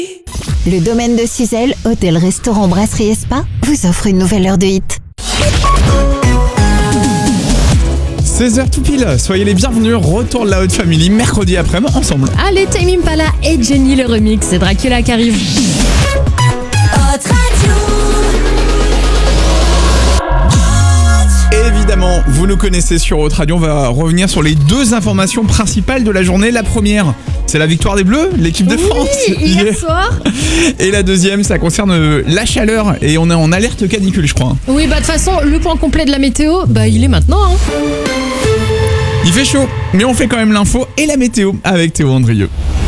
Le domaine de Suzelle, hôtel, restaurant, brasserie et spa, vous offre une nouvelle heure de hit. 16h tout pile, soyez les bienvenus, retour de la Haute Family, mercredi après-midi, ensemble. Allez, Tame Impala et Jenny le remix, c'est Dracula qui arrive. Évidemment, vous nous connaissez sur Haute Radio, on va revenir sur les deux informations principales de la journée. La première, c'est la victoire des Bleus, l'équipe de France. Hier soir. Et la deuxième, ça concerne la chaleur et on est en alerte canicule, je crois. Oui, de toute façon, le point complet de la météo, il est maintenant. Il fait chaud, mais on fait quand même l'info et la météo avec Théo Andrieux.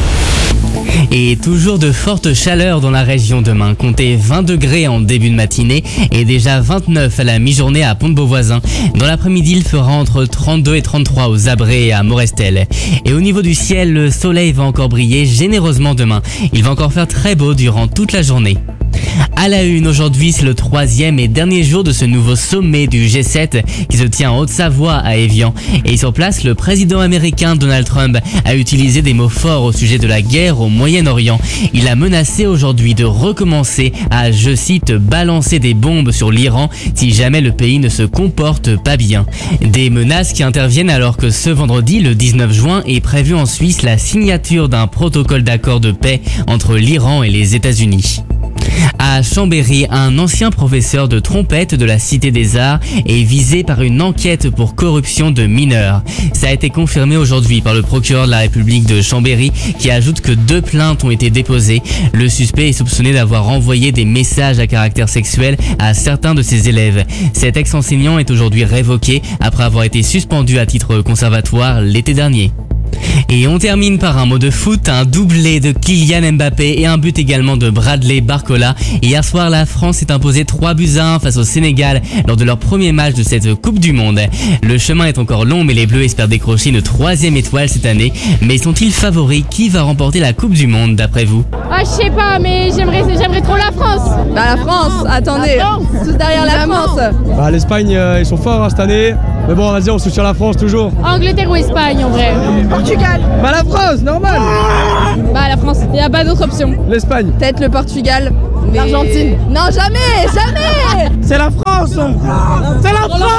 Et toujours de fortes chaleurs dans la région demain. Comptez 20 degrés en début de matinée et déjà 29 à la mi-journée à Pont-de-Beauvoisin. Dans l'après-midi, il fera entre 32 et 33 aux Abrets et à Morestel. Et au niveau du ciel, le soleil va encore briller généreusement demain. Il va encore faire très beau durant toute la journée. À la une aujourd'hui, c'est le troisième et dernier jour de ce nouveau sommet du G7 qui se tient en Haute-Savoie à Évian. Et sur place, le président américain Donald Trump a utilisé des mots forts au sujet de la guerre au Moyen-Orient. Il a menacé aujourd'hui de recommencer à, je cite, balancer des bombes sur l'Iran si jamais le pays ne se comporte pas bien. Des menaces qui interviennent alors que ce vendredi, le 19 juin, est prévu en Suisse la signature d'un protocole d'accord de paix entre l'Iran et les États-Unis. À Chambéry, un ancien professeur de trompette de la Cité des Arts est visé par une enquête pour corruption de mineurs. Ça a été confirmé aujourd'hui par le procureur de la République de Chambéry qui ajoute que 2 plaintes ont été déposées. Le suspect est soupçonné d'avoir envoyé des messages à caractère sexuel à certains de ses élèves. Cet ex-enseignant est aujourd'hui révoqué après avoir été suspendu à titre conservatoire l'été dernier. Et on termine par un mot de foot, un doublé de Kylian Mbappé et un but également de Bradley Barcola. Hier soir, la France s'est imposée 3-1 face au Sénégal lors de leur premier match de cette Coupe du Monde. Le chemin est encore long, mais les Bleus espèrent décrocher une 3e étoile cette année. Mais sont-ils favoris? Qui va remporter la Coupe du Monde d'après vous? Je sais pas, mais j'aimerais trop la France. La France, attendez, tous derrière la France. L'Espagne, ils sont forts cette année. Mais bon, vas-y, on soutient la France toujours. Angleterre ou Espagne en vrai. Portugal. La France, normal. La France, il n'y a pas d'autre option. L'Espagne. Peut-être le Portugal. Mais... L'Argentine. Non, jamais. C'est la France. C'est la France.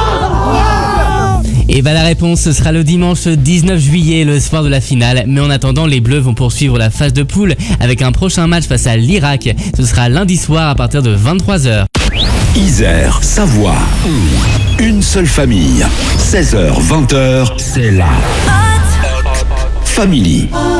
Et la réponse ce sera le dimanche 19 juillet, le soir de la finale. Mais en attendant, les Bleus vont poursuivre la phase de poule avec un prochain match face à l'Irak. Ce sera lundi soir à partir de 23h. Isère, Savoie, une seule famille. 16h, 20h, c'est la Haute Family.